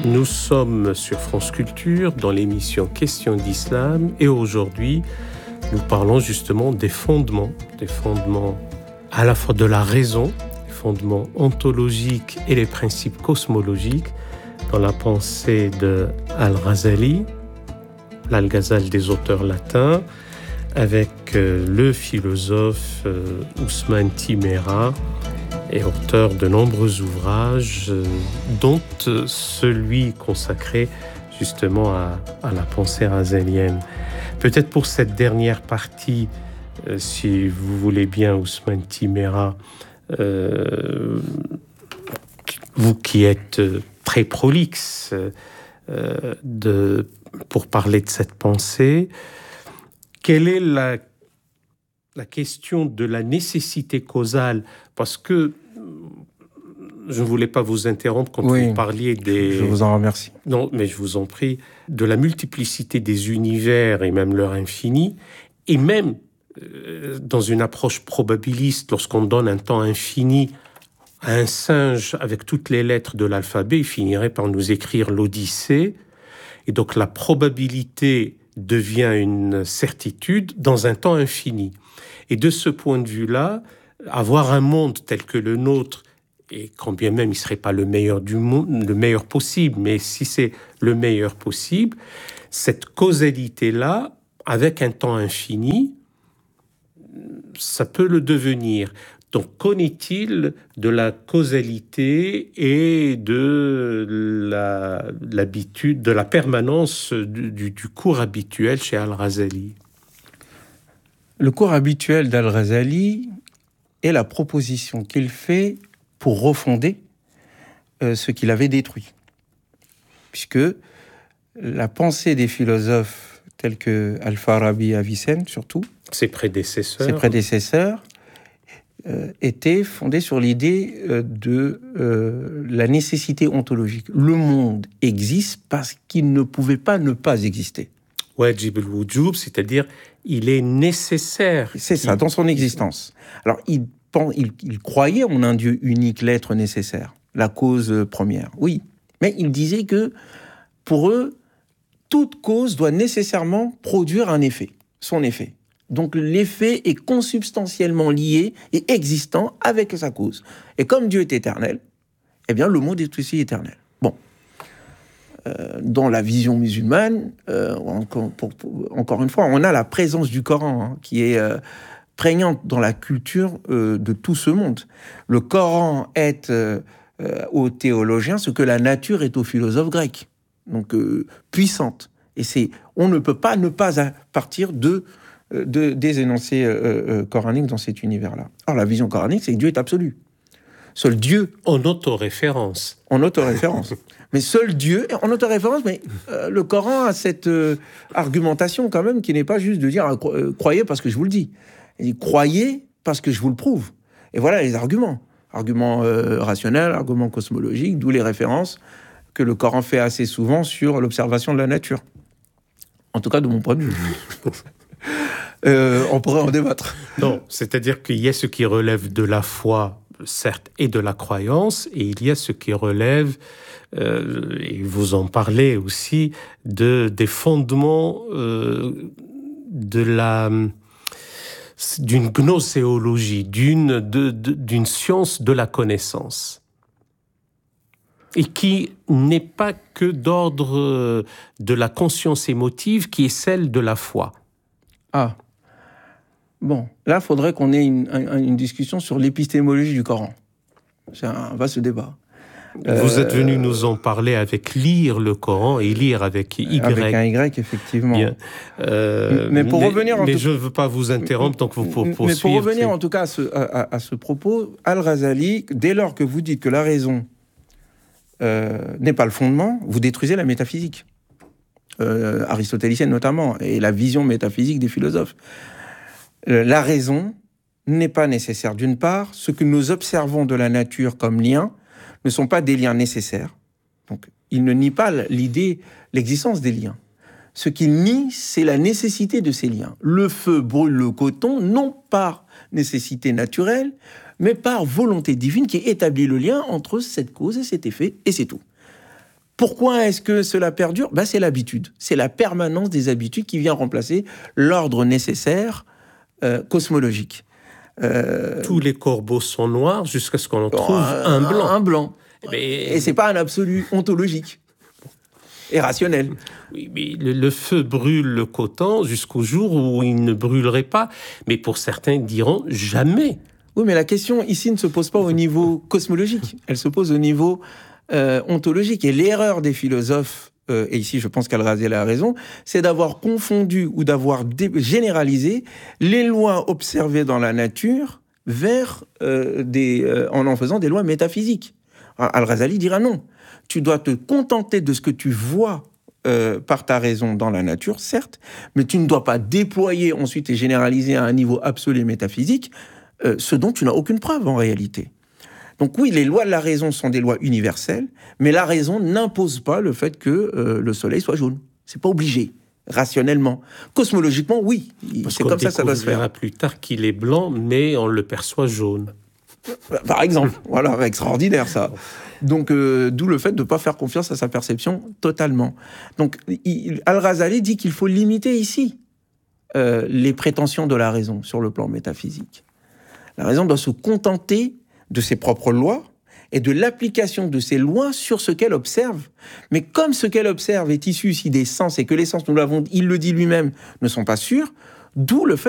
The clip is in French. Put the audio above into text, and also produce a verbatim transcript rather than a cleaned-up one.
Nous sommes sur France Culture dans l'émission Questions d'Islam et aujourd'hui, nous parlons justement des fondements, des fondements à la fois de la raison, les fondements ontologiques et les principes cosmologiques dans la pensée de Al-Ghazali, l'Al-Ghazal des auteurs latins, avec euh, le philosophe euh, Ousmane Timéra, et auteur de nombreux ouvrages, euh, dont euh, celui consacré justement à, à la pensée ghazalienne. Peut-être pour cette dernière partie, euh, si vous voulez bien, Ousmane Timéra, euh, vous qui êtes très prolixe euh, de, pour parler de cette pensée, quelle est la, la question de la nécessité causale? Parce que je ne voulais pas vous interrompre quand oui, vous parliez des... Je vous en remercie. Non, mais je vous en prie. De la multiplicité des univers et même leur infini, et même euh, dans une approche probabiliste, lorsqu'on donne un temps infini à un singe avec toutes les lettres de l'alphabet, il finirait par nous écrire l'Odyssée. Et donc la probabilité devient une certitude dans un temps infini. Et de ce point de vue-là, avoir un monde tel que le nôtre, et quand bien même il ne serait pas le meilleur du monde, le meilleur possible, mais si c'est le meilleur possible, cette causalité-là, avec un temps infini, ça peut le devenir. Donc, qu'en est-il de la causalité et de la, l'habitude, de la permanence du, du, du cours habituel chez Al-Ghazali? Le cours habituel d'Al-Ghazali est la proposition qu'il fait pour refonder euh, ce qu'il avait détruit. Puisque la pensée des philosophes tels que Al-Farabi, Avicenne surtout, ses prédécesseurs, ses prédécesseurs euh, étaient fondés sur l'idée euh, de euh, la nécessité ontologique. Le monde existe parce qu'il ne pouvait pas ne pas exister. Wajib al-wujub, c'est-à-dire il est nécessaire. C'est ça, dans son existence. Alors, il, il, il croyait en un Dieu unique, l'être nécessaire, la cause première, oui. Mais il disait que, pour eux, toute cause doit nécessairement produire un effet, son effet. Donc, l'effet est consubstantiellement lié et existant avec sa cause. Et comme Dieu est éternel, eh bien, le monde est aussi éternel. Bon. Euh, dans la vision musulmane, euh, encore, pour, pour, encore une fois, on a la présence du Coran hein, qui est euh, prégnante dans la culture euh, de tout ce monde. Le Coran est euh, euh, aux théologiens ce que la nature est aux philosophes grecs, donc euh, puissante. Et c'est, on ne peut pas ne pas partir de, de, des énoncés euh, euh, coraniques dans cet univers-là. Alors la vision coranique, c'est que Dieu est absolu. Seul Dieu... En autoréférence. En autoréférence. Mais seul Dieu... En autoréférence, mais euh, le Coran a cette euh, argumentation quand même qui n'est pas juste de dire euh, « croyez parce que je vous le dis ». Il dit « croyez parce que je vous le prouve ». Et voilà les arguments. Arguments euh, rationnels, arguments cosmologiques, d'où les références que le Coran fait assez souvent sur l'observation de la nature. En tout cas, de mon point de vue. euh, on pourrait en débattre. Non, c'est-à-dire qu'il y a ce qui relève de la foi, certes, et de la croyance, et il y a ce qui relève, euh, et vous en parlez aussi, de, des fondements euh, de la, d'une gnoséologie, d'une, de, de, d'une science de la connaissance, et qui n'est pas que d'ordre de la conscience émotive, qui est celle de la foi. Ah Bon, là, il faudrait qu'on ait une, une discussion sur l'épistémologie du Coran. C'est un vaste débat. Vous euh, êtes venu nous en parler avec lire le Coran et lire avec Y. Avec un Y, effectivement. Bien. Euh, mais pour mais, revenir... En mais tout... je ne veux pas vous interrompre, donc vous poursuivre. Mais pour revenir en tout cas à ce, à, à ce propos, Al-Ghazali, dès lors que vous dites que la raison euh, n'est pas le fondement, vous détruisez la métaphysique. Euh, aristotélicienne notamment, et la vision métaphysique des philosophes. La raison n'est pas nécessaire. D'une part, ce que nous observons de la nature comme liens ne sont pas des liens nécessaires. Donc, il ne nie pas l'idée, l'existence des liens. Ce qu'il nie, c'est la nécessité de ces liens. Le feu brûle le coton, non par nécessité naturelle, mais par volonté divine qui établit le lien entre cette cause et cet effet, et c'est tout. Pourquoi est-ce que cela perdure ? Ben, c'est l'habitude. C'est la permanence des habitudes qui vient remplacer l'ordre nécessaire euh, cosmologique. Euh... Tous les corbeaux sont noirs jusqu'à ce qu'on en trouve un, un blanc. Un blanc. Mais... Et c'est pas un absolu ontologique et rationnel. Oui, mais le, le feu brûle le coton jusqu'au jour où il ne brûlerait pas. Mais pour certains diront jamais. Oui, mais la question ici ne se pose pas au niveau cosmologique. Elle se pose au niveau euh, ontologique. Et l'erreur des philosophes, euh, et ici je pense qu'Al-Ghazali a raison, c'est d'avoir confondu ou d'avoir dé- généralisé les lois observées dans la nature vers euh, des, euh, en en faisant des lois métaphysiques. Al-Ghazali dira non. Tu dois te contenter de ce que tu vois euh, par ta raison dans la nature, certes, mais tu ne dois pas déployer ensuite et généraliser à un niveau absolu métaphysique euh, ce dont tu n'as aucune preuve en réalité. Donc oui, les lois de la raison sont des lois universelles, mais la raison n'impose pas le fait que euh, le soleil soit jaune. C'est pas obligé, rationnellement. Cosmologiquement, oui. Parce c'est comme ça que ça doit se faire. On découvrira plus tard qu'il est blanc, mais on le perçoit jaune. Par exemple, voilà, extraordinaire ça. Donc, euh, d'où le fait de ne pas faire confiance à sa perception totalement. Donc, il, Al-Ghazali dit qu'il faut limiter ici euh, les prétentions de la raison sur le plan métaphysique. La raison doit se contenter de ses propres lois et de l'application de ces lois sur ce qu'elle observe. Mais comme ce qu'elle observe est issu ici des sens et que les sens, nous l'avons, il le dit lui-même, ne sont pas sûrs, d'où le fait